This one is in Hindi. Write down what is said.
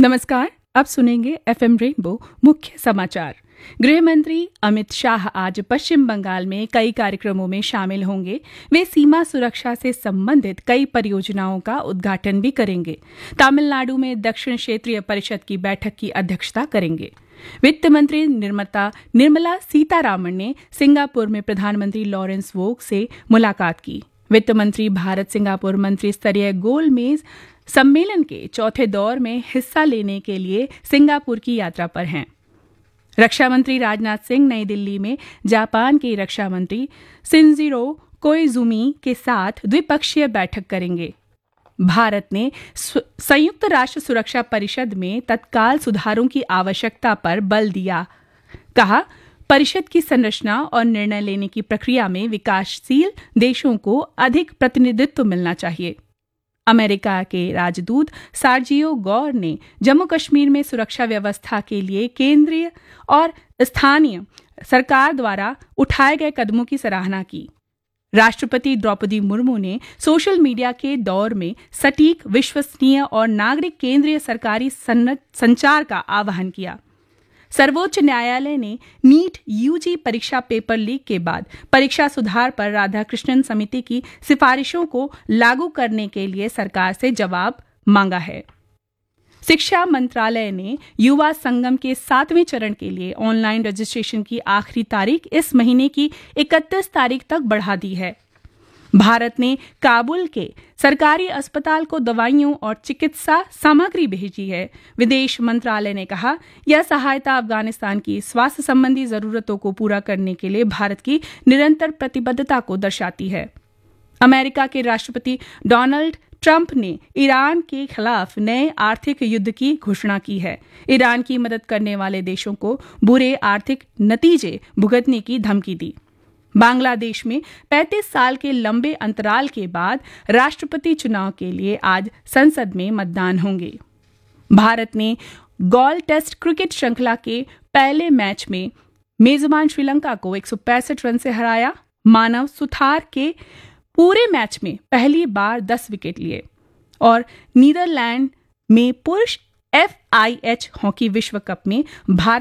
नमस्कार। अब सुनेंगे एफएम रेनबो मुख्य समाचार। गृह मंत्री अमित शाह आज पश्चिम बंगाल में कई कार्यक्रमों में शामिल होंगे। वे सीमा सुरक्षा से संबंधित कई परियोजनाओं का उद्घाटन भी करेंगे। तमिलनाडु में दक्षिण क्षेत्रीय परिषद की बैठक की अध्यक्षता करेंगे। वित्त मंत्री निर्मला सीतारामन ने सिंगापुर में प्रधानमंत्री लॉरेंस वोंग से मुलाकात की। वित्त मंत्री भारत सिंगापुर मंत्री स्तरीय गोलमेज सम्मेलन के चौथे दौर में हिस्सा लेने के लिए सिंगापुर की यात्रा पर हैं। रक्षा मंत्री राजनाथ सिंह नई दिल्ली में जापान के रक्षा मंत्री शिंजिरो कोइजुमी के साथ द्विपक्षीय बैठक करेंगे। भारत ने संयुक्त राष्ट्र सुरक्षा परिषद में तत्काल सुधारों की आवश्यकता पर बल दिया। कहा, परिषद की संरचना और निर्णय लेने की प्रक्रिया में विकासशील देशों को अधिक प्रतिनिधित्व मिलना चाहिए। अमेरिका के राजदूत सार्जियो गौर ने जम्मू कश्मीर में सुरक्षा व्यवस्था के लिए केंद्रीय और स्थानीय सरकार द्वारा उठाए गए कदमों की सराहना की। राष्ट्रपति द्रौपदी मुर्मू ने सोशल मीडिया के दौर में सटीक, विश्वसनीय और नागरिक केंद्रीय सरकारी संचार का आह्वान किया। सर्वोच्च न्यायालय ने नीट यूजी परीक्षा पेपर लीक के बाद परीक्षा सुधार पर राधाकृष्णन समिति की सिफारिशों को लागू करने के लिए सरकार से जवाब मांगा है। शिक्षा मंत्रालय ने युवा संगम के 7वें चरण के लिए ऑनलाइन रजिस्ट्रेशन की आखिरी तारीख इस महीने की 31 तारीख तक बढ़ा दी है। भारत ने काबुल के सरकारी अस्पताल को दवाइयों और चिकित्सा सामग्री भेजी है। विदेश मंत्रालय ने कहा, यह सहायता अफगानिस्तान की स्वास्थ्य संबंधी जरूरतों को पूरा करने के लिए भारत की निरंतर प्रतिबद्धता को दर्शाती है। अमेरिका के राष्ट्रपति डोनाल्ड ट्रंप ने ईरान के खिलाफ नए आर्थिक युद्ध की घोषणा की है। ईरान की मदद करने वाले देशों को बुरे आर्थिक नतीजे भुगतने की धमकी दी। बांग्लादेश में 35 साल के लंबे अंतराल के बाद राष्ट्रपति चुनाव के लिए आज संसद में मतदान होंगे। भारत ने गॉल टेस्ट क्रिकेट श्रृंखला के पहले मैच में मेजबान श्रीलंका को 165 रन से हराया। मानव सुथार के पूरे मैच में पहली बार 10 विकेट लिए और नीदरलैंड में पुरुष FIH हॉकी विश्व कप में भारत